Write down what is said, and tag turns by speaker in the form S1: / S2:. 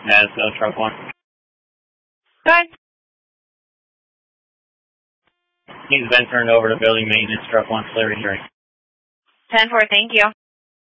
S1: Let's go, truck 1.
S2: Good.
S1: He's been turned over to building maintenance, truck 1, clear return.
S2: 10-4, thank you.